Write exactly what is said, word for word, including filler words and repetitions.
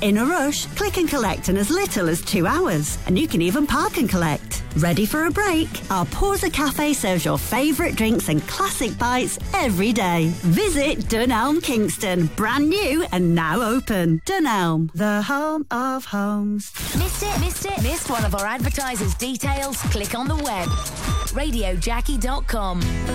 In a rush, click and collect in as little as two hours. And you can even park and collect. Ready for a break? Our Porza Cafe serves your favourite drinks and classic bites every day. Visit Dunelm Kingston, brand new and now open. Dunelm, the home of homes. Missed it? Missed it? Missed one of our advertisers' details? Click on the web. radio jackie dot com.